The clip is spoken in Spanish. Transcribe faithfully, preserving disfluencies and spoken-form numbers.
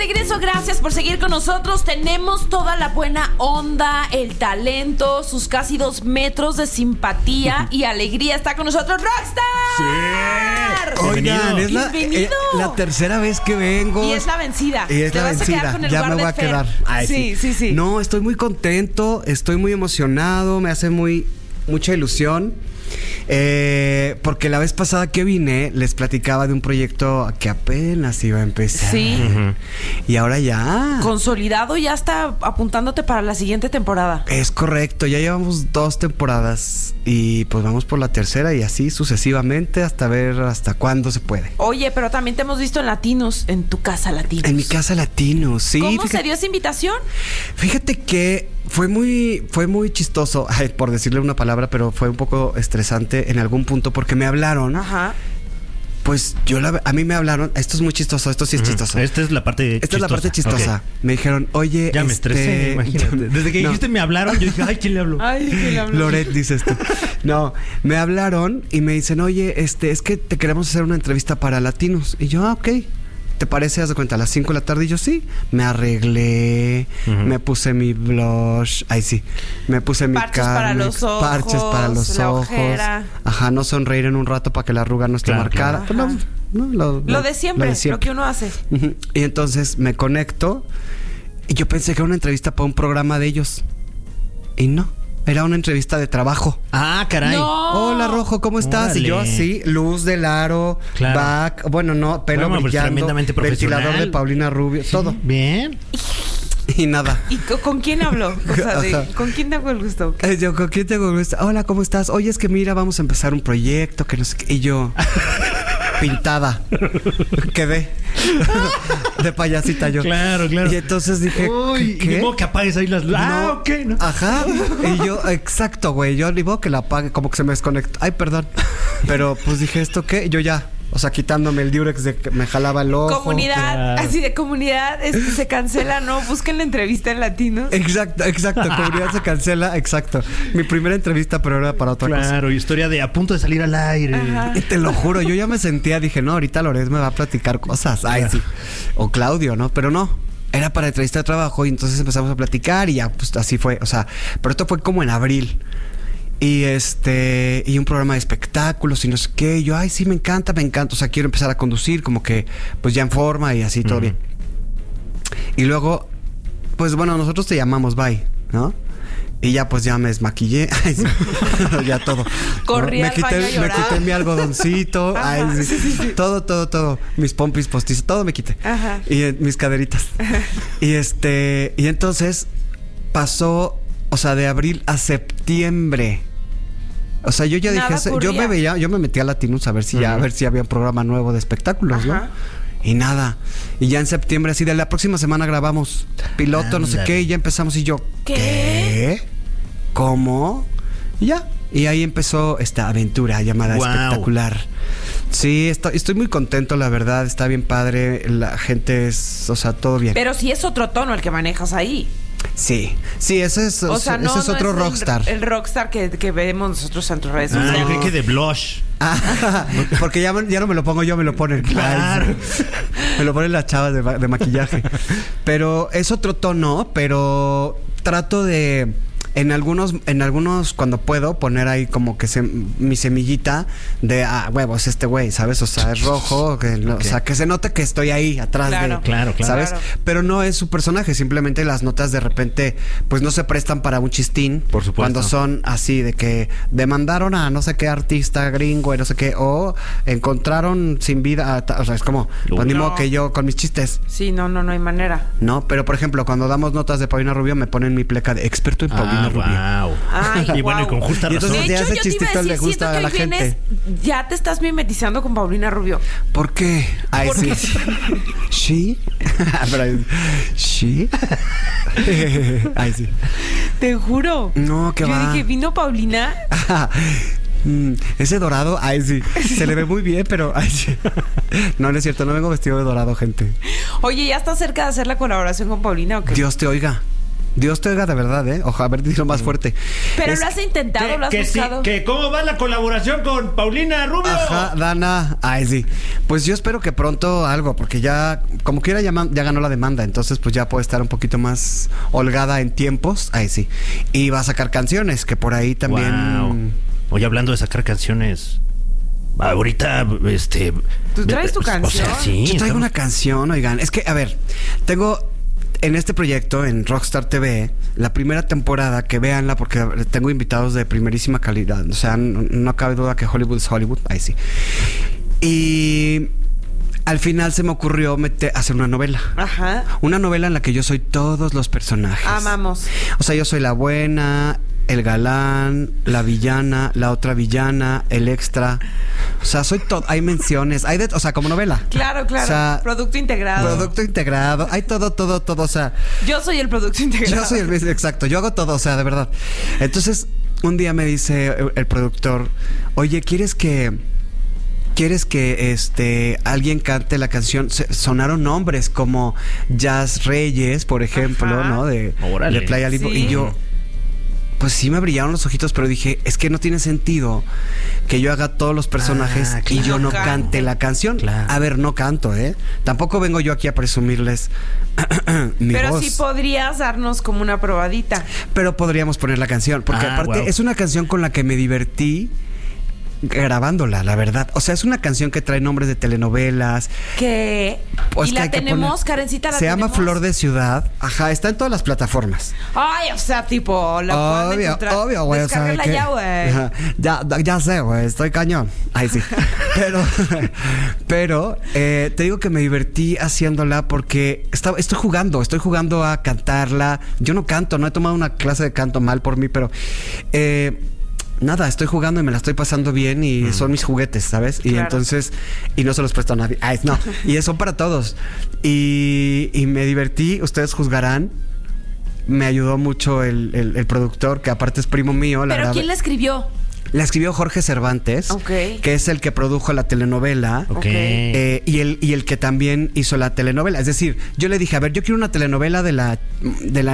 regreso, gracias por seguir con nosotros. Tenemos toda la buena onda, el talento, sus casi dos metros de simpatía y alegría. Está con nosotros Rockstar. Sí. Oigan, es la, Bienvenido. eh, la tercera vez que vengo. Y es la vencida. Y es Te la vas vencida. a quedar con el ya lugar me voy de a Fer. quedar. Ay, sí, sí, sí. No, estoy muy contento, estoy muy emocionado, me hace muy mucha ilusión. Eh, porque la vez pasada que vine les platicaba de un proyecto que apenas iba a empezar. Sí. Uh-huh. Y ahora ya Consolidado, ya está apuntándote para la siguiente temporada. es correcto, ya llevamos dos temporadas y pues vamos por la tercera y así sucesivamente hasta ver hasta cuándo se puede. Oye, pero también te hemos visto en Latinos, en tu casa Latinos. En mi casa latino, sí. ¿Cómo fíjate, se dio esa invitación? Fíjate que fue muy, fue muy chistoso, ay, por decirle una palabra, pero fue un poco estresante en algún punto porque me hablaron. Ajá. Pues yo la, a mí me hablaron, esto es muy chistoso, esto sí es chistoso. Esta es la parte Esta chistosa. es la parte chistosa. Okay. Me dijeron, oye, ya me este... estresé, imagínate. Desde que no. dijiste me hablaron, yo dije, ay, ¿quién le habló? Ay, ¿qué le habló? Loret, dices tú. No, me hablaron y me dicen, oye, este, es que te queremos hacer una entrevista para Latinos. Y yo, ah, ok. ¿Te parece? Haz de cuenta, a las cinco de la tarde. Y yo, sí. Me arreglé, uh-huh. me puse mi blush. Ay, sí. Me puse mi parches Carmex, para los ojos. Parches para los la ojos. Ojera. Ajá, no sonreír en un rato para que la arruga no esté claro, marcada. claro. Pues no, no, lo, Lo, lo, de siempre, lo lo de siempre, que uno hace. Uh-huh. Y entonces me conecto y yo pensé que era una entrevista para un programa de ellos. Y no. Era una entrevista de trabajo. Ah, caray. No. Hola, Rojo, ¿cómo estás? Órale. Y yo así, luz del aro, Claro. back, bueno, no, pelo Bueno, pues, brillando, tremendamente profesional. ventilador de Paulina Rubio, Sí, todo. Bien. Y nada. ¿Y co- con quién habló? O sea, de- Ajá. ¿con quién tengo el gusto? Eh, Yo, ¿con quién tengo gusto? Hola, ¿cómo estás? Oye, es que mira, vamos a empezar un proyecto, que no sé qué. Y yo, pintada. Quedé. De payasita yo. Claro, claro. Y entonces dije, uy, ¿qué? y ni modo que apagues ahí las... Ah, No. ok. No. Ajá. Y yo, exacto, güey. Yo ni modo que la apague, como que se me desconectó. Ay, perdón. Pero pues dije, ¿esto qué? Yo ya. O sea, quitándome el diurex de que me jalaba el ojo. Comunidad, Claro. así de comunidad, este, se cancela, ¿no? Busquen la entrevista en Latinos. Exacto, exacto. Comunidad se cancela, exacto. Mi primera entrevista, pero era para otra cosa. Claro, historia de a punto de salir al aire. Ajá. Y te lo juro, yo ya me sentía, dije, no, ahorita Loret me va a platicar cosas. Ay, sí. O Claudio, ¿no? Pero no. Era para entrevista de trabajo y entonces empezamos a platicar y ya, pues así fue. O sea, pero esto fue como en abril. Y este, y un programa de espectáculos y no sé qué. Y yo, ay, sí, me encanta, me encanta. O sea, quiero empezar a conducir, como que, pues ya en forma y así, todo uh-huh. bien. Y luego, pues bueno, nosotros te llamamos, bye, ¿no? Y ya pues ya me desmaquillé. Ay, sí. Ya todo. Corrí ¿no? al me baño a quité, me llorar. quité mi algodoncito. Ay, sí. Sí, sí, sí. Todo, todo, todo. Mis pompis postizos, todo me quité. Ajá. Y eh, mis caderitas. Ajá. Y este, y entonces pasó, o sea, de abril a septiembre. O sea, yo ya Nada dije, ocurría. yo me veía, yo me metí a Latinos a ver si uh-huh. ya, a ver si había un programa nuevo de espectáculos, Ajá. ¿no? Y nada. Y ya en septiembre, así de la próxima semana grabamos piloto, Ándale. no sé qué, y ya empezamos y yo, ¿qué? ¿qué? ¿Cómo? Y ya. Y ahí empezó esta aventura llamada wow. Espectacular. Sí, estoy, estoy muy contento, la verdad. Está bien padre. La gente es, o sea, todo bien. Pero sí es otro tono el que manejas ahí. Sí, sí, ese es, o sea, no, ese es no otro es rockstar. El, el rockstar que, que vemos nosotros en tus redes Ah, sociales. yo creí que de blush. Ah, porque ya, ya no me lo pongo yo, me lo ponen. Claro. Ay, sí. Me lo ponen las chavas de, de maquillaje. Pero es otro tono, pero trato de... En algunos, en algunos cuando puedo poner ahí como que se, mi semillita de ah, huevos, este güey, ¿sabes? O sea, es rojo, que, okay. o sea, que se note que estoy ahí atrás claro. de, claro, claro, ¿sabes? Claro. Pero no es su personaje, simplemente las notas de repente, pues no se prestan para un chistín. Por supuesto. Cuando son así de que demandaron a no sé qué artista gringo y no sé qué, o encontraron sin vida, a, o sea, es como, pues ni modo que yo con mis chistes. Sí, no, no, no hay manera. No, pero por ejemplo, cuando damos notas de Paulina Rubio, me ponen mi pleca de experto en Paulina ah, Rubio. Wow. Ay, y bueno, wow. y con justa Y razón. entonces, De ya hecho, ese yo te iba a chistito le decir, gusta siento a la que vienes, gente. ya te estás mimetizando con Paulina Rubio. ¿Por qué? Ay, ¿Por sí. qué? ¿Sí? ¿Sí? Ay, sí. Te juro. No, que yo va. Yo dije, ¿vino Paulina? Mm, ese dorado, ay, sí. Se le ve muy bien, pero ay, sí. No, no es cierto, no vengo vestido de dorado, gente. Oye, ¿ya estás cerca de hacer la colaboración con Paulina o qué? Dios te oiga. Dios te oiga de verdad, ¿eh? Ojalá haber dicho más fuerte. Pero Es- lo has intentado, Que, lo has que sí, buscado. que ¿cómo va la colaboración con Paulina Rubio? Ajá, Dana. Ay, sí. Pues yo espero que pronto algo, porque ya, como quiera, ya, man- ya ganó la demanda. Entonces, pues ya puede estar un poquito más holgada en tiempos. Ay, sí. Y va a sacar canciones, que por ahí también. Wow. Oye, hablando de sacar canciones, ahorita, este... ¿Tú traes tu o sea, canción? sí. Yo traigo estamos- una canción, oigan. Es que, a ver, tengo. En este proyecto, en Rockstar T V, la primera temporada, que véanla porque tengo invitados de primerísima calidad. O sea, no, no cabe duda que Hollywood es Hollywood. Ahí sí. Y al final se me ocurrió meter, hacer una novela. Ajá. Una novela en la que yo soy todos los personajes. Amamos. O sea, yo soy la buena, el galán, la villana, la otra villana, el extra. O sea, soy todo. Hay menciones, hay de, o sea, como novela. Claro, claro. O sea, Producto integrado. Producto integrado. Hay todo, todo, todo. O sea, Yo soy el producto integrado. yo soy el mismo, exacto. Yo hago todo, o sea, de verdad. Entonces, un día me dice el, el productor, oye, ¿quieres que... ¿Quieres que este alguien cante la canción? Se- sonaron nombres como Jazz Reyes, por ejemplo, Ajá. ¿no? De, Órale. de Playa Limbo. Sí. Y yo, pues sí me brillaron los ojitos, pero dije, es que no tiene sentido que yo haga todos los personajes Ah, y claro. yo no Cante. cante la canción. Claro. A ver, no canto, ¿eh? Tampoco vengo yo aquí a presumirles mi Pero voz. sí podrías darnos como una probadita. Pero podríamos poner la canción, porque Ah, aparte wow. es una canción con la que me divertí grabándola, la verdad. O sea, es una canción que trae nombres de telenovelas. Que. Pues y que la hay que tenemos, poner- Karencita, la Se llama tenemos. Flor de Ciudad. Ajá, está en todas las plataformas. Ay, o sea, tipo, la pueden Obvio, encontrar. obvio, güey. o sea, Descárguenla que- ya, güey. Ajá. Ya, ya sé, güey. Estoy cañón. Ay, sí. Pero, pero eh, te digo que me divertí haciéndola porque estaba, estoy jugando, estoy jugando a cantarla. Yo no canto, no he tomado una clase de canto mal por mí, pero eh, nada, estoy jugando y me la estoy pasando bien y son mis juguetes, ¿sabes? Y Claro. entonces, y no se los presto a nadie. Ay, no, y son para todos. Y, y me divertí, ustedes juzgarán. Me ayudó mucho el, el- el productor, que aparte es primo mío. La Pero grabé- ¿quién la escribió? La escribió Jorge Cervantes, Ok. que es el que produjo la telenovela. Ok. Ok. eh, y, el, y el que también hizo la telenovela. Es decir, yo le dije, a ver, yo quiero una telenovela de la, de la